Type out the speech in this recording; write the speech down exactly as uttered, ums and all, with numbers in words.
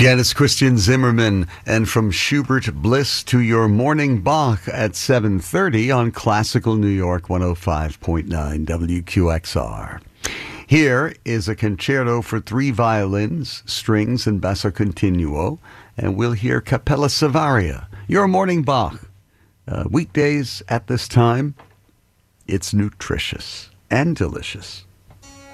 Pianist Christian Zimmerman, and from Schubert Bliss to your morning Bach at seven thirty on Classical New York one oh five point nine W Q X R. Here is a concerto for three violins, strings, and basso continuo, and we'll hear Capella Savaria, your morning Bach. Uh, weekdays at this time, it's nutritious and delicious.